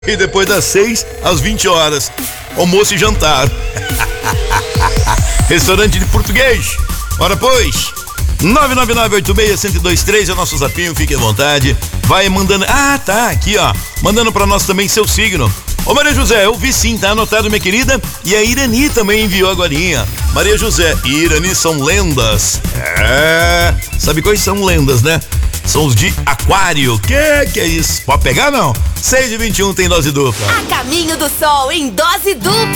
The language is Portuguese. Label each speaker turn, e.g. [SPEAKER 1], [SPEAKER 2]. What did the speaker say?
[SPEAKER 1] E depois das 6 às 20 horas, almoço e jantar. Restaurante de português. Ora pois, 99986-1023 é o nosso zapinho, fique à vontade. Vai mandando, tá, aqui ó, mandando pra nós também seu signo. Ô Maria José, eu vi sim, tá anotado, minha querida. E a Irani também enviou agorinha. Maria José e Irani são lendas. Sabe quais são lendas, né? São os de aquário. Que é isso? Pode pegar não? 6h21 tem dose dupla.
[SPEAKER 2] A caminho do sol em dose dupla.